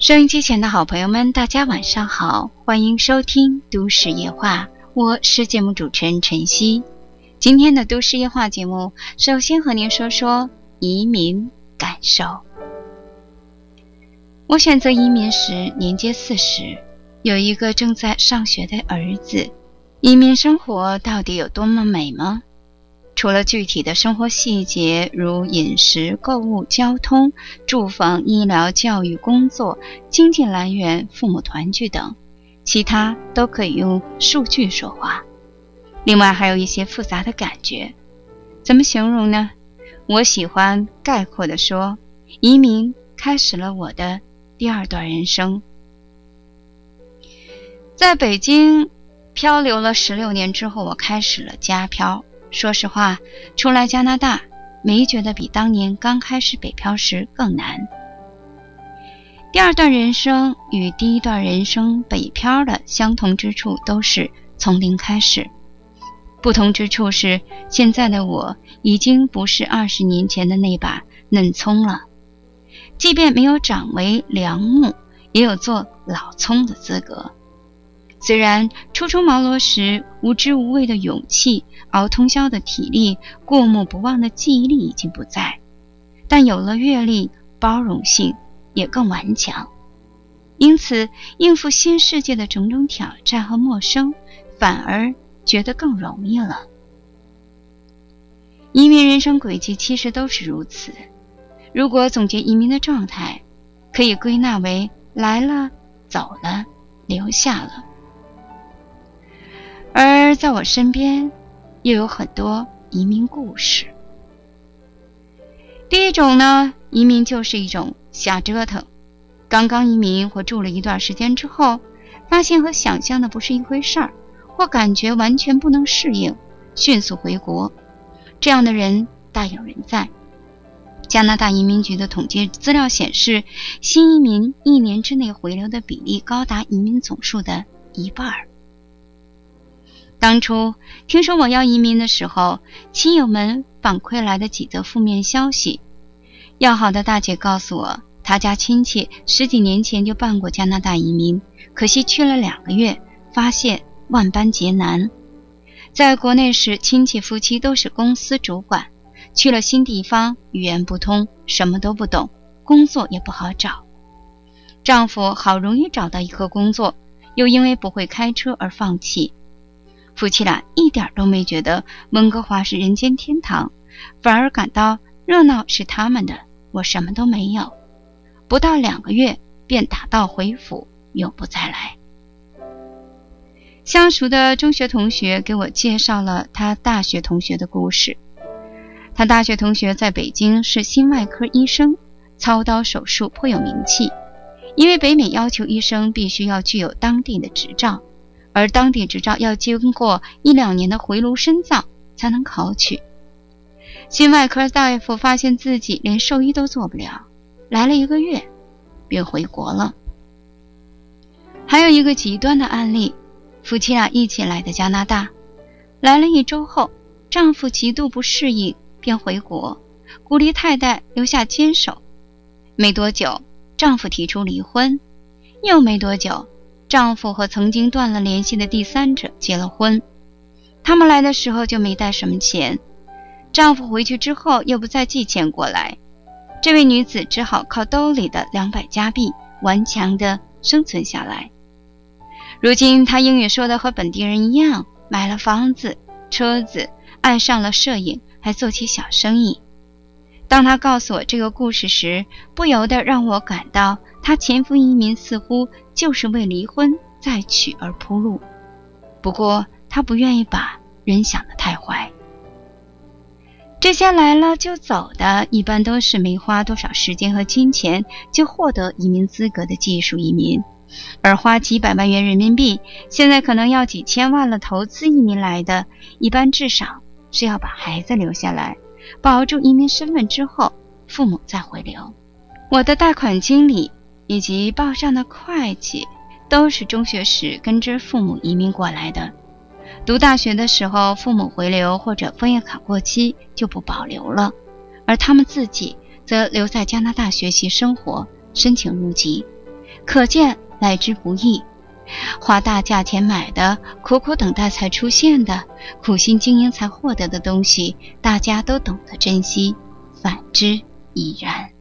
收音机前的好朋友们，大家晚上好，欢迎收听都市夜话，我是节目主持人晨曦。今天的都市夜话节目，首先和您说说移民感受。我选择移民时年届40，有一个正在上学的儿子。移民生活到底有多么美吗？除了具体的生活细节，如饮食、购物、交通、住房、医疗、教育、工作、经济来源、父母团聚等，其他都可以用数据说话。另外还有一些复杂的感觉，怎么形容呢？我喜欢概括地说，移民开始了我的第二段人生。在北京漂流了16年之后，我开始了家漂。说实话，出来加拿大没觉得比当年刚开始北漂时更难。第二段人生与第一段人生北漂的相同之处都是从零开始，不同之处是现在的我已经不是20年前的那把嫩葱了，即便没有长为良木，也有做老葱的资格。虽然初出茅庐时无知无畏的勇气，熬通宵的体力，过目不忘的记忆力已经不在，但有了阅历，包容性也更顽强，因此应付新世界的种种挑战和陌生，反而觉得更容易了。移民人生轨迹其实都是如此，如果总结移民的状态，可以归纳为来了、走了、留下了。而在我身边又有很多移民故事。第一种呢，移民就是一种瞎折腾。刚刚移民或住了一段时间之后，发现和想象的不是一回事儿，或感觉完全不能适应，迅速回国。这样的人大有人在。加拿大移民局的统计资料显示，新移民1年之内回流的比例高达移民总数的1半。当初听说我要移民的时候，亲友们反馈来的几则负面消息。要好的大姐告诉我，她家亲戚10几年前就办过加拿大移民，可惜去了2个月，发现万般劫难。在国内时，亲戚夫妻都是公司主管，去了新地方，语言不通，什么都不懂，工作也不好找。丈夫好容易找到一个工作，又因为不会开车而放弃。夫妻俩一点都没觉得温哥华是人间天堂，反而感到热闹是他们的，我什么都没有。不到2个月便打道回府，永不再来。相熟的中学同学给我介绍了他大学同学的故事。他大学同学在北京是心外科医生，操刀手术颇有名气，因为北美要求医生必须要具有当地的执照，而当地执照要经过1-2年的回炉深造才能考取。心外科大夫发现自己连兽医都做不了，来了1个月便回国了。还有一个极端的案例，夫妻俩一起来的加拿大，来了1周后，丈夫极度不适应便回国，鼓励太太留下坚守。没多久，丈夫提出离婚，又没多久，丈夫和曾经断了联系的第三者结了婚。他们来的时候就没带什么钱，丈夫回去之后又不再寄钱过来，这位女子只好靠兜里的200加币顽强地生存下来。如今她英语说的和本地人一样，买了房子、车子，爱上了摄影，还做起小生意。当她告诉我这个故事时，不由得让我感到她前夫移民似乎就是为离婚再娶而铺路。不过她不愿意把人想得太坏。这些来了就走的，一般都是没花多少时间和金钱就获得移民资格的技术移民，而花几百万元人民币，现在可能要几千万了投资移民来的，一般至少是要把孩子留下来，保住移民身份之后，父母再回流。我的贷款经理以及报上的会计都是中学时跟着父母移民过来的，读大学的时候父母回流或者枫叶卡过期就不保留了，而他们自己则留在加拿大学习生活，申请入籍。 可见来之不易。花大价钱买的，苦苦等待才出现的，苦心经营才获得的东西，大家都懂得珍惜，反之亦然。